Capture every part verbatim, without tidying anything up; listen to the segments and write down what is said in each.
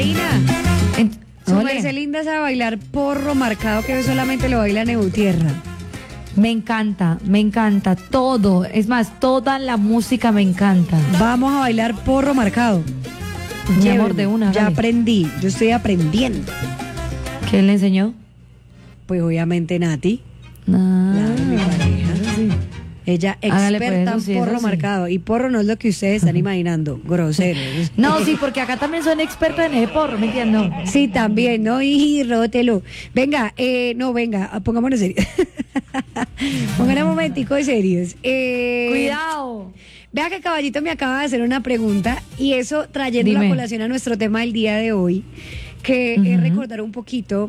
Karina, En- su Ole. merced linda sabe bailar porro marcado que solamente lo baila Neutierra. Me encanta, me encanta todo. Es más, toda la música me encanta. Vamos a bailar porro marcado. Mi Llévenme, amor, de una, ya hágale. aprendí, yo estoy aprendiendo. ¿Quién le enseñó? Pues obviamente Nati, Ah, Claro, mi pareja. sí. ella Hágale, pues, experta eso en sí, porro eso sí. marcado. Y porro no es lo que ustedes están imaginando, grosero. No, sí, porque acá también son expertos en el porro, ¿me entiendes? No. Sí, también, ¿no? Y rótelo. Venga, eh, no, venga, pongámonos serios. Pongan un momentico de serios. Eh, Cuidado. Vea que Caballito me acaba de hacer una pregunta y eso trayendo la Dime. colación a nuestro tema del día de hoy, que es Ujú. recordar un poquito,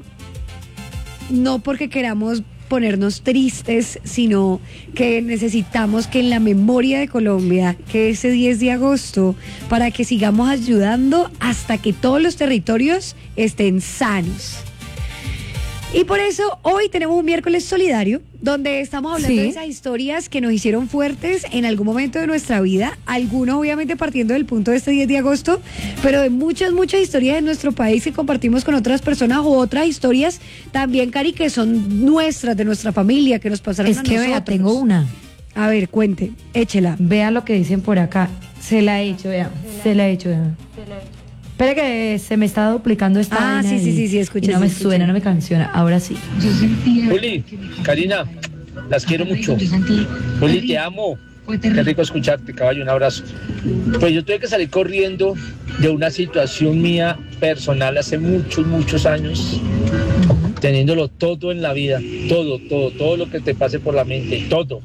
no porque queramos ponernos tristes, sino que necesitamos que en la memoria de Colombia, que ese diez de agosto, para que sigamos ayudando hasta que todos los territorios estén sanos. Y por eso hoy tenemos un miércoles solidario, donde estamos hablando Sí. de esas historias que nos hicieron fuertes en algún momento de nuestra vida, algunos obviamente partiendo del punto de este diez de agosto, pero de muchas, muchas historias de nuestro país que compartimos con otras personas o otras historias también, Cari, que son nuestras, de nuestra familia, que nos pasaron Es a que nosotros. vea, tengo una. A ver, cuente, échela. Vea lo que dicen por acá. Se la he hecho, vea. Se la he hecho, vea. Espera que se me está duplicando esta Ah, vaina sí, sí, y- sí, sí, escuché, y no sí, me escuché. suena, no me canciona. Ahora sí. Juli, Karina, las quiero mucho. Juli, te amo. Qué rico escucharte, caballo, un abrazo. Pues yo tuve que salir corriendo de una situación mía personal hace muchos, muchos años, teniéndolo todo en la vida, todo, todo, todo lo que te pase por la mente, todo.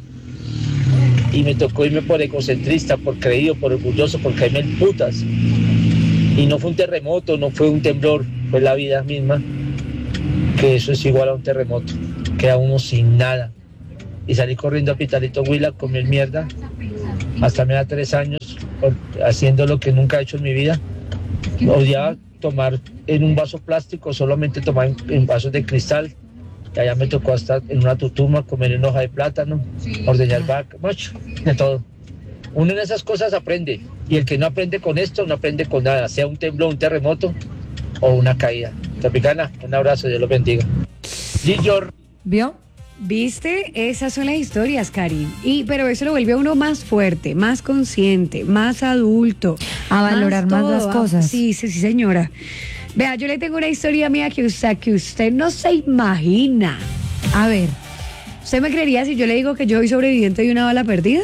Y me tocó irme por egocentrista, por creído, por orgulloso, por caerme en putas. Y no fue un terremoto, no fue un temblor, fue la vida misma, que eso es igual a un terremoto, queda uno sin nada. Y salí corriendo a Pitalito Huila, comí mierda, hasta me da tres años por- haciendo lo que nunca he hecho en mi vida. Odiaba tomar en un vaso plástico, solamente tomaba en, en vasos de cristal. Y allá me tocó hasta en una tutuma comer en hoja de plátano, ordeñar vaca, macho, de todo. Uno en esas cosas aprende, y el que no aprende con esto, no aprende con nada, sea un temblor, un terremoto o una caída. Tropicana, un abrazo, Dios los bendiga. Gillo. ¿Vio? ¿Viste? Esas son las historias, Karin. Y, pero eso lo vuelve a uno más fuerte, más consciente, más adulto. A valorar más todo. las cosas. Sí, sí, sí, señora. Vea, yo le tengo una historia mía que usted, que usted no se imagina. A ver. ¿Usted me creería si yo le digo que yo soy sobreviviente de una bala perdida?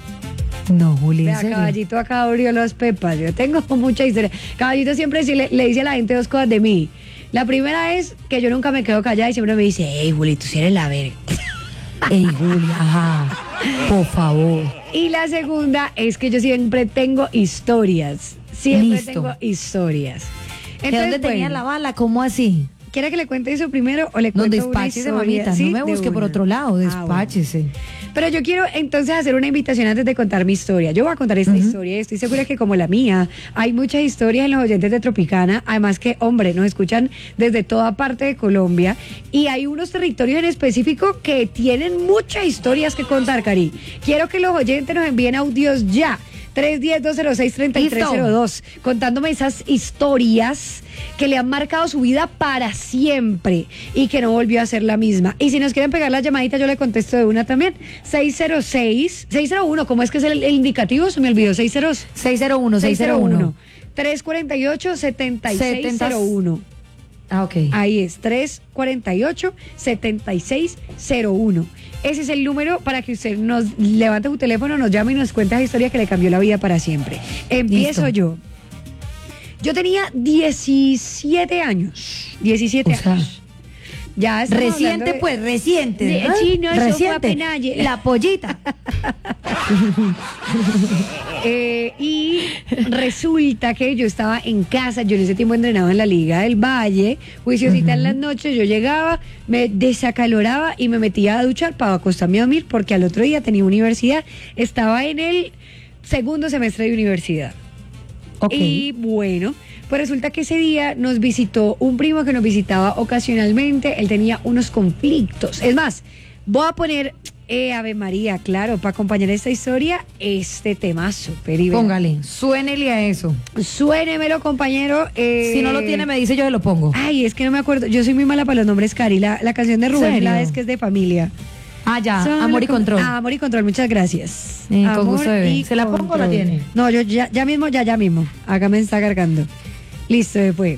No, Juli, ¿en Vea, serio? Caballito acá abrió las pepas. Yo tengo mucha historia. Caballito siempre sí le, le dice a la gente dos cosas de mí. La primera es que yo nunca me quedo callada y siempre me dice, hey, Juli, tú sí eres la verga. Ey, Juli, ajá. Por favor. Y la segunda es que yo siempre tengo historias. Siempre Listo. tengo historias. ¿De dónde tenía bueno, la bala? ¿Cómo así? ¿quiere que le cuente eso primero o le No, cuento una despáchese, historia? mamita. ¿Sí? No me De busque por una. otro lado. Ah, bueno. Despáchese. Pero yo quiero entonces hacer una invitación antes de contar mi historia. Yo voy a contar esta Ujú. historia y estoy segura que como la mía, hay muchas historias en los oyentes de Tropicana. Además que, hombre, nos escuchan desde toda parte de Colombia y hay unos territorios en específico que tienen muchas historias que contar, Cari. Quiero que los oyentes nos envíen audios ya. tres uno cero, dos cero seis, tres tres cero dos, contándome esas historias que le han marcado su vida para siempre y que no volvió a ser la misma. Y si nos quieren pegar la llamadita, yo le contesto de una también. seis cero seis, seis cero uno, ¿cómo es que es el, el indicativo? Se me olvidó, seis cero seis cero uno, seis cero uno. tres cuatro ocho, siete seis cero uno. Ah, ok. Ahí es, tres cuatro ocho, siete seis cero uno. Ese es el número para que usted nos levante su teléfono, nos llame y nos cuente esa historia que le cambió la vida para siempre. Empiezo Listo. yo. Yo tenía diecisiete años. diecisiete O sea, años. Ya estamos Reciente, hablando de- pues, reciente. de- ¿no? sí, no, eso fue reciente. apenas ayer. La pollita. Eh, y resulta que yo estaba en casa, yo en ese tiempo entrenaba en la Liga del Valle, juiciosita en las noches, yo llegaba, me desacaloraba y me metía a duchar para acostarme a dormir porque al otro día tenía universidad, estaba en el segundo semestre de universidad. Ok. Y bueno, pues resulta que ese día nos visitó un primo que nos visitaba ocasionalmente, él tenía unos conflictos, es más, voy a poner Eh, Ave María, claro, para acompañar esta historia, este temazo, Peribel. Póngale, suénele a eso. Suénemelo, compañero. eh, Si no lo tiene, me dice, yo se lo pongo. Ay, es que no me acuerdo. Yo soy muy mala para los nombres, Cari. La, la canción de Rubén ¿Serio? Blades, que es de familia. Ah, ya, Solo amor y con- control. Ah, amor y control, muchas gracias. Eh, con Amor gusto, bebé. y ¿Se la pongo o la control. tiene? No, yo ya, ya mismo, ya, ya mismo. Acá me está cargando. Listo, después.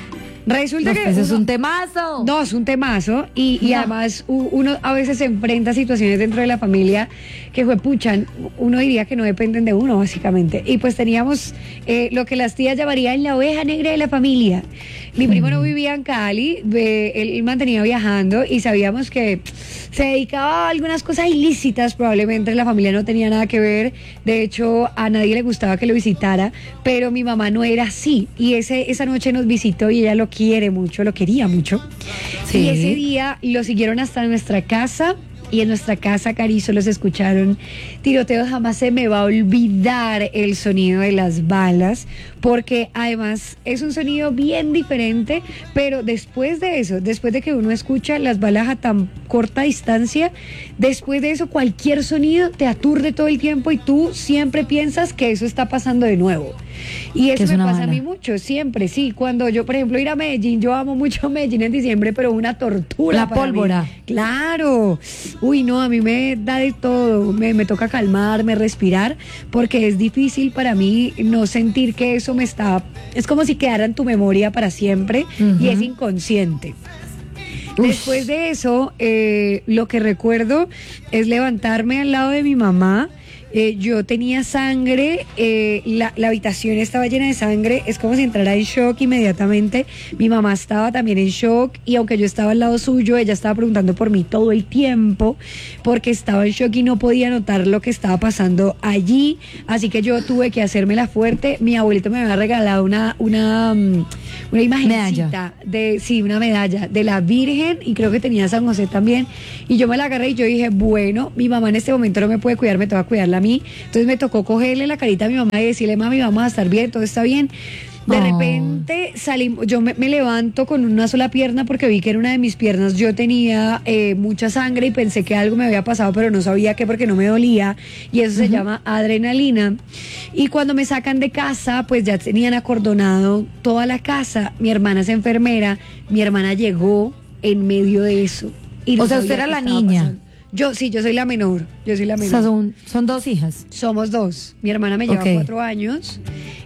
Resulta No, que. pues es uno- un temazo. No, es un temazo y, y No. además u- uno a veces se enfrenta a situaciones dentro de la familia que fue puchan, uno diría que no dependen de uno básicamente. Y pues teníamos eh, lo que las tías llamarían la oveja negra de la familia. Mi primo no vivía en Cali, eh, él mantenía viajando y sabíamos que se dedicaba a algunas cosas ilícitas, probablemente la familia no tenía nada que ver, de hecho a nadie le gustaba que lo visitara, pero mi mamá no era así y ese, esa noche nos visitó y ella lo quiere mucho, lo quería mucho. Sí. Y ese día lo siguieron hasta nuestra casa. Y en nuestra casa, Carizo, los escucharon tiroteos. Jamás se me va a olvidar el sonido de las balas, porque además es un sonido bien diferente, pero después de eso, después de que uno escucha las balas a tan corta distancia, después de eso cualquier sonido te aturde todo el tiempo y tú siempre piensas que eso está pasando de nuevo. Y Que eso es me una pasa a bala. mí mucho, siempre, sí. Cuando yo, por ejemplo, ir a Medellín, yo amo mucho Medellín en diciembre, pero una tortura. La para mí. pólvora. Claro. Uy, no, a mí me da de todo. Me, me toca calmarme, respirar, porque es difícil para mí no sentir que eso me está. Es como si quedara en tu memoria para siempre y es Ujú. inconsciente. Ush. Después de eso, eh, lo que recuerdo es levantarme al lado de mi mamá. Eh, yo tenía sangre, eh, la, la habitación estaba llena de sangre, es como si entrara en shock inmediatamente. Mi mamá estaba también en shock y aunque yo estaba al lado suyo, ella estaba preguntando por mí todo el tiempo porque estaba en shock y no podía notar lo que estaba pasando allí. Así que yo tuve que hacérmela fuerte. Mi abuelito me había regalado una, una, mm, una imagencita Medalla. de, sí, una medalla de la Virgen y creo que tenía San José también. Y yo me la agarré y yo dije, bueno, mi mamá en este momento no me puede cuidar, me toca cuidarla a mí. Entonces me tocó cogerle la carita a mi mamá y decirle, mami, vamos a estar bien, todo está bien. De Oh. repente salimos, yo me, me levanto con una sola pierna porque vi que en una de mis piernas yo tenía eh, mucha sangre y pensé que algo me había pasado, pero no sabía qué porque no me dolía. Y eso se llama adrenalina. Y cuando me sacan de casa, pues ya tenían acordonado toda la casa. Mi hermana es enfermera, mi hermana llegó en medio de eso. Y no O sea, sabía usted era qué la estaba niña. pasando. Yo sí, yo soy la menor. Yo soy la O menor. sea, son, son dos hijas. Somos dos. Mi hermana me lleva Ok. cuatro años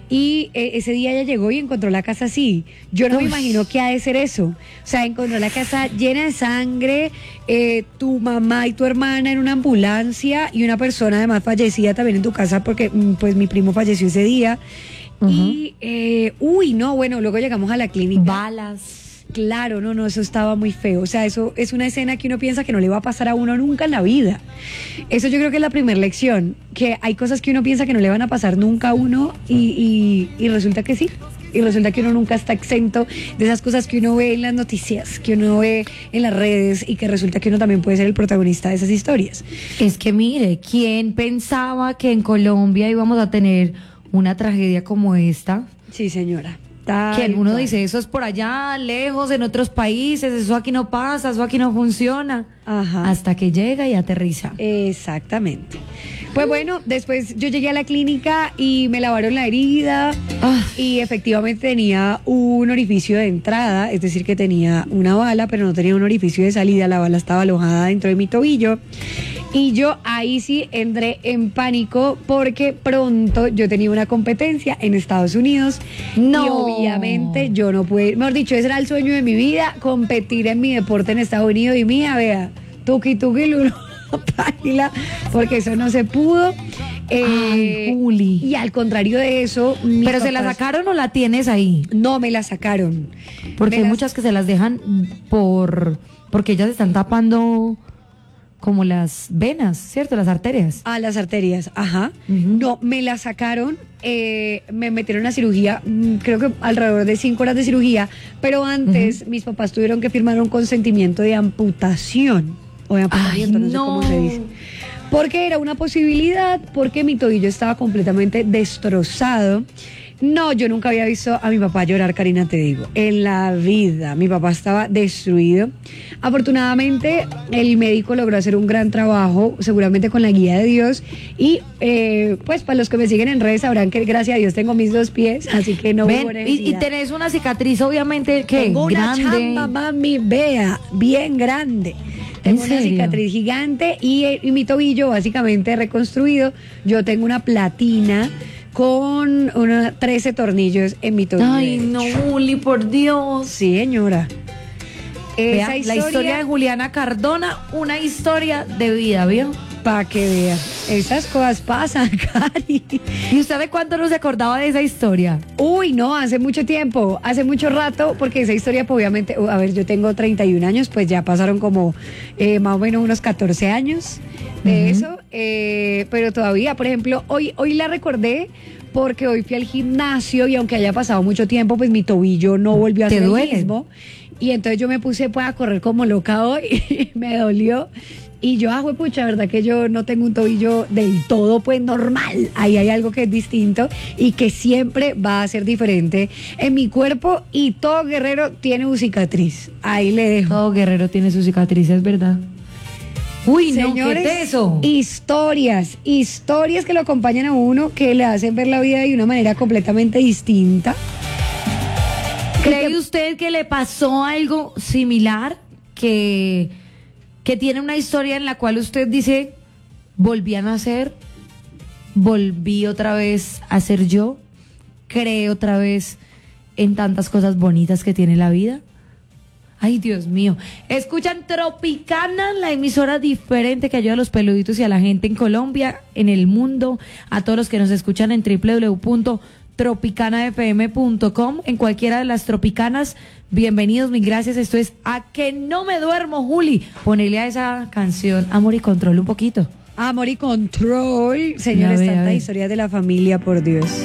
y eh, ese día ella llegó y encontró la casa así. Yo no me Uy. imagino qué ha de ser eso. O sea, encontró la casa llena de sangre, eh, tu mamá y tu hermana en una ambulancia y una persona además fallecida también en tu casa porque mm, pues mi primo falleció ese día. Y, eh, uy, no, bueno, luego llegamos a la clínica. Balas. Claro, no, no, eso estaba muy feo. O sea, eso es una escena que uno piensa que no le va a pasar a uno nunca en la vida. Eso yo creo que es la primera lección, que hay cosas que uno piensa que no le van a pasar nunca a uno y, y, y resulta que sí. Y resulta que uno nunca está exento de esas cosas que uno ve en las noticias, que uno ve en las redes y que resulta que uno también puede ser el protagonista de esas historias. Es que mire, ¿quién pensaba que en Colombia íbamos a tener una tragedia como esta? Sí, señora. Tal Que uno cual. dice, eso es por allá, lejos, en otros países, eso aquí no pasa, eso aquí no funciona. Ajá. Hasta que llega y aterriza. Exactamente. Pues bueno, después yo llegué a la clínica y me lavaron la herida Ah. y efectivamente tenía un orificio de entrada, es decir, que tenía una bala, pero no tenía un orificio de salida, la bala estaba alojada dentro de mi tobillo. Y yo ahí sí entré en pánico porque pronto yo tenía una competencia en Estados Unidos No. y obviamente yo no pude, mejor dicho, ese era el sueño de mi vida, competir en mi deporte en Estados Unidos y mía, vea, tuki tuki lulu, paila, porque eso no se pudo. Eh, Ay, Juli. y al contrario de eso, mis ¿Pero se la papás- sacaron o la tienes ahí? No, me la sacaron. Porque Me hay las- muchas que se las dejan por porque ellas están tapando como las venas, ¿cierto? Las arterias. A las arterias, ajá. Ujú. No, me la sacaron, eh, me metieron a cirugía, mm, creo que alrededor de cinco horas de cirugía, pero antes mis papás tuvieron que firmar un consentimiento de amputación, o de amputamiento, Ay, no sé cómo no. se dice. Porque era una posibilidad, porque mi tobillo estaba completamente destrozado. No, yo nunca había visto a mi papá llorar, Karina, te digo. En la vida, mi papá estaba destruido. Afortunadamente, el médico logró hacer un gran trabajo, seguramente con la guía de Dios. Y eh, pues para los que me siguen en redes sabrán que gracias a Dios tengo mis dos pies, así que no hubo Ven, y, y necesidad. tenés una cicatriz, obviamente, que Tengo una grande. chamba, mami, vea, bien grande. Tengo una serio? cicatriz gigante y, y mi tobillo básicamente reconstruido. Yo tengo una platina con una, trece tornillos en mi tobillo. Ay, no, Juli, por Dios. Sí, señora. Esa Vea, historia, la historia de Juliana Cardona, una historia de vida, ¿vio? para que vea. Esas cosas pasan, Cari. ¿Y usted de cuánto no se acordaba de esa historia? Uy, no, hace mucho tiempo, hace mucho rato, porque esa historia, pues, obviamente, a ver, yo tengo treinta y un años, pues ya pasaron como eh, más o menos unos catorce años de Ujú. eso, eh, pero todavía, por ejemplo, hoy, hoy la recordé porque hoy fui al gimnasio y aunque haya pasado mucho tiempo, pues mi tobillo no volvió a ¿Te ser duele? el mismo. Y entonces yo me puse pues a correr como loca hoy, me dolió. Y yo, ah, pucha, verdad que yo no tengo un tobillo del todo pues normal. Ahí hay algo que es distinto y que siempre va a ser diferente en mi cuerpo y todo guerrero tiene una cicatriz. Ahí le dejo. Todo guerrero tiene sus cicatrices, ¿verdad? Uy, Señores, no, ¿qué es eso? historias, historias que lo acompañan a uno, que le hacen ver la vida de una manera completamente distinta. ¿Cree usted que le pasó algo similar? Que, que tiene una historia en la cual usted dice, volví a nacer, volví otra vez a ser yo, creé otra vez en tantas cosas bonitas que tiene la vida. Ay, Dios mío. Escuchan Tropicana, la emisora diferente que ayuda a los peluditos y a la gente en Colombia, en el mundo, a todos los que nos escuchan en doble u doble u doble u punto tropicana f m punto com, en cualquiera de las tropicanas. Bienvenidos, mil gracias. Esto es A que no me duermo, Juli. Ponele a esa canción Amor y Control un poquito. Amor y control, señores, A ver, a tantas ver. historias de la familia, por Dios.